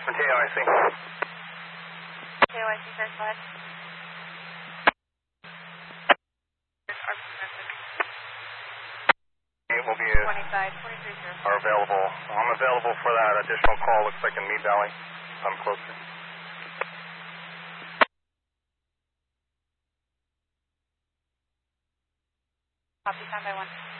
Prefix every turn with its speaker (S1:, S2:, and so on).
S1: for KOIC.
S2: KOIC, first slide.
S1: It will be
S2: 25, 23,
S1: are available. I'm available for that additional call. Looks like in Mead Valley. I'm closer.
S2: Copy, standby 1.